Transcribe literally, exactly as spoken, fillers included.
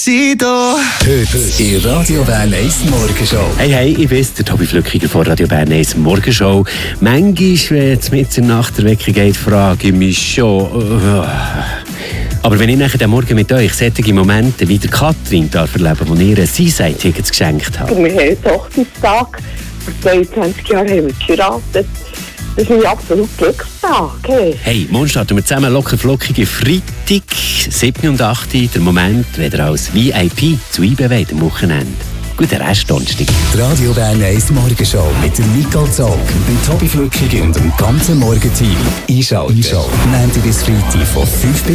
Sido. Heute in Radio Bern eins Morgenshow. Hey, hey, ich bin's, der Tobi Flückiger von Radio Bern eins Morgenshow. Manchmal, wenn es mit der Nacht der Wecker geht, frage ich mich schon... Uh, aber wenn ich nachher den Morgen mit euch solche Momente wie der Katrin darf erleben, wo ihr ein Seaside-Tickets geschenkt habt. Wir haben einen Hochzeitstag. Vor zweiundzwanzig Jahren haben wir geheiratet. Das ist ein absolut Glückstag. Hey, hey, morgen starten wir zusammen locker flockige Freitag, sieben und acht Uhr. Der Moment, wenn ihr als V I P zu einbewegen am Wochenende. Guten Rest Donnerstag. Die Radio Bern eins Morgenshow mit dem Nicole Zog, dem Tobi Flückiger und dem ganzen Morgenteam. Einschalten. Einschalten. Montag bis Freitag von fünf bis